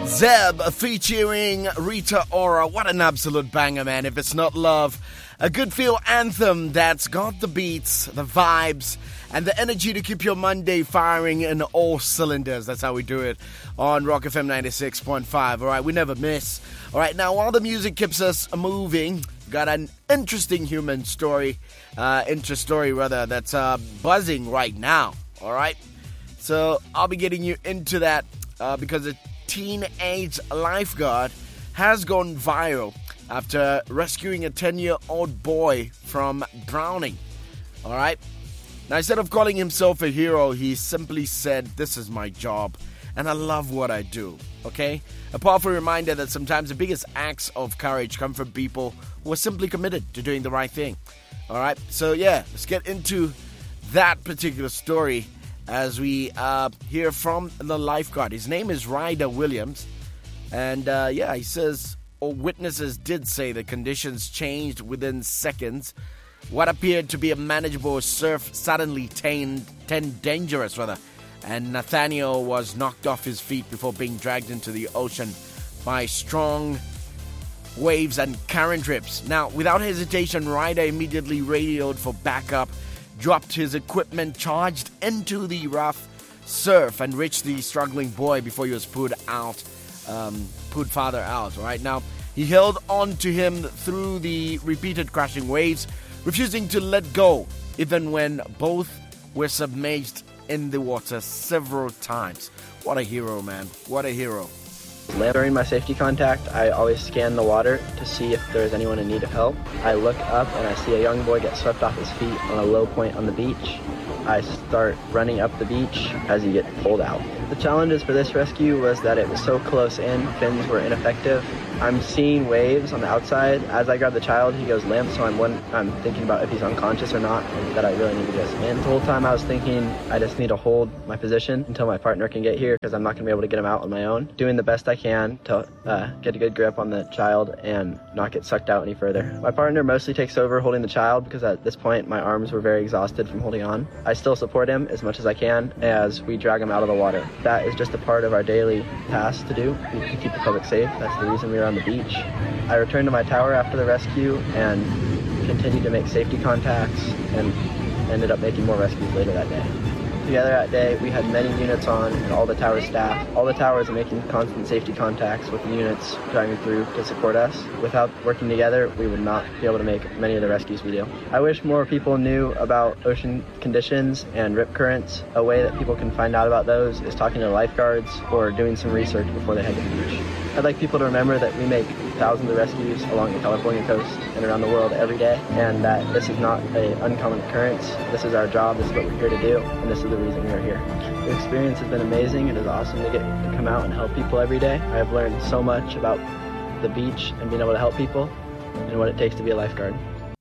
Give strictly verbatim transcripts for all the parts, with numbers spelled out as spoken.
Zeb featuring Rita Ora. What an absolute banger, man. If it's not love, a good feel anthem that's got the beats, the vibes, and the energy to keep your Monday firing in all cylinders. That's how we do it on Rock F M ninety-six point five. All right, we never miss. All right, now while the music keeps us moving, got an interesting human story, uh, interest story rather, that's uh, buzzing right now. All right, so I'll be getting you into that uh, because a teenage lifeguard has gone viral after rescuing a ten-year-old boy from drowning. All right. Now, instead of calling himself a hero, he simply said, "This is my job, and I love what I do." Okay? A powerful reminder that sometimes the biggest acts of courage come from people who are simply committed to doing the right thing. All right? So, yeah, let's get into that particular story as we uh, hear from the lifeguard. His name is Ryder Williams. And, uh, yeah, he says, or witnesses did say the conditions changed within seconds. What appeared to be a manageable surf suddenly turned, turned dangerous, rather. And Nathaniel was knocked off his feet before being dragged into the ocean by strong waves and current rips. Now, without hesitation, Ryder immediately radioed for backup, dropped his equipment, charged into the rough surf, and reached the struggling boy before he was pulled out, um, pulled farther out. Right now, he held on to him through the repeated crashing waves, refusing to let go, even when both were submerged in the water several times. What a hero, man. What a hero. During my safety contact, I always scan the water to see if there's anyone in need of help. I look up and I see a young boy get swept off his feet on a low point on the beach. I start running up the beach as he gets pulled out. The challenges for this rescue was that it was so close in, fins were ineffective. I'm seeing waves on the outside. As I grab the child, he goes limp, so I'm one, I'm thinking about if he's unconscious or not, and that I really need to get him in. The whole time I was thinking, I just need to hold my position until my partner can get here, because I'm not going to be able to get him out on my own. Doing the best I can to uh, get a good grip on the child and not get sucked out any further. My partner mostly takes over holding the child, because at this point my arms were very exhausted from holding on. I still support him as much as I can as we drag him out of the water. That is just a part of our daily task to do, to keep the public safe. That's the reason we are on the beach. I returned to my tower after the rescue and continued to make safety contacts and ended up making more rescues later that day. Together that day, we had many units on and all the tower staff. All the towers are making constant safety contacts with the units driving through to support us. Without working together, we would not be able to make many of the rescues we do. I wish more people knew about ocean conditions and rip currents. A way that people can find out about those is talking to lifeguards or doing some research before they head to the beach. I'd like people to remember that we make thousands of rescues along the California coast and around the world every day, and that this is not an uncommon occurrence. This is our job, this is what we're here to do, and this is the reason we're here. The experience has been amazing. It is awesome to get to come out and help people every day. I have learned so much about the beach and being able to help people and what it takes to be a lifeguard.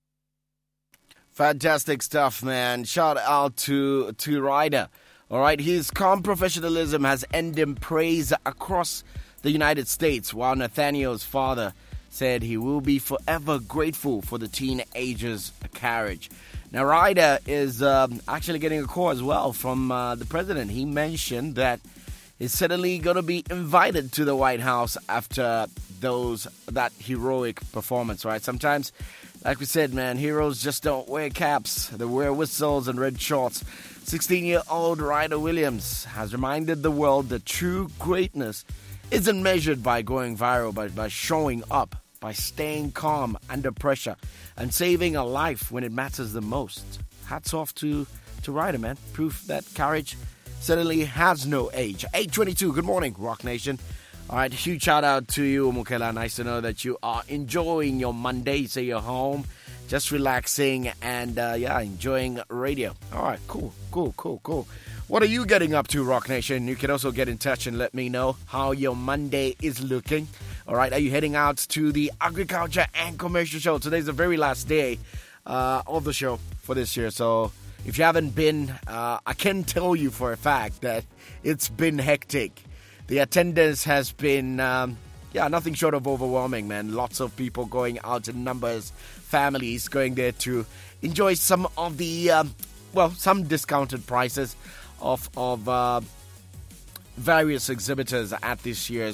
Fantastic stuff, man. Shout out to, to Ryder. All right, his calm professionalism has earned him praise across the United States, while Nathaniel's father said he will be forever grateful for the teenager's courage. Now, Ryder is um, actually getting a call as well from uh, the president. He mentioned that he's suddenly going to be invited to the White House after those that heroic performance, right? Sometimes, like we said, man, heroes just don't wear caps. They wear whistles and red shorts. sixteen-year-old Ryder Williams has reminded the world that true greatness isn't measured by going viral, but by showing up, by staying calm under pressure, and saving a life when it matters the most. Hats off to, to Ryder, man. Proof that courage certainly has no age. eight twenty-two, good morning, Rock Nation. All right, huge shout out to you, Mukela. Nice to know that you are enjoying your Monday. Say you're home, just relaxing, and uh, yeah, enjoying radio. All right, cool, cool, cool, cool. What are you getting up to, Rock Nation? You can also get in touch and let me know how your Monday is looking. All right, are you heading out to the Agriculture and Commercial Show? Today's the very last day uh, of the show for this year. So if you haven't been, uh, I can tell you for a fact that it's been hectic. The attendance has been, um, yeah, nothing short of overwhelming, man. Lots of people going out in numbers, families going there to enjoy some of the, um, well, some discounted prices of of uh, various exhibitors at this year's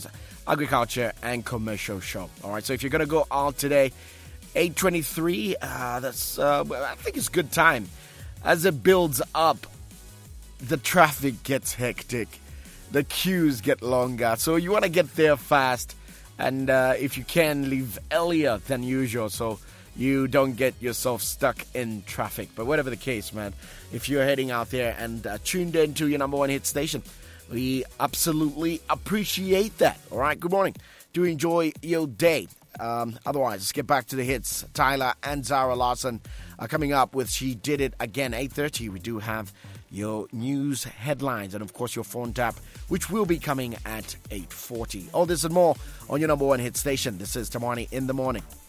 agriculture and commercial show. All right, so if you're going to go out today, eight twenty-three, uh, that's, uh, I think it's good time. As it builds up, the traffic gets hectic. The queues get longer. So you want to get there fast. And uh, if you can, leave earlier than usual so you don't get yourself stuck in traffic. But whatever the case, man, if you're heading out there and uh, tuned into your number one hit station, we absolutely appreciate that. All right, good morning. Do enjoy your day. Um, otherwise, let's get back to the hits. Tyler and Zara Larson are coming up with She Did It Again. eight thirty, we do have your news headlines and, of course, your phone tap, which will be coming at eight forty. All this and more on your number one hit station. This is Tamani in the Morning.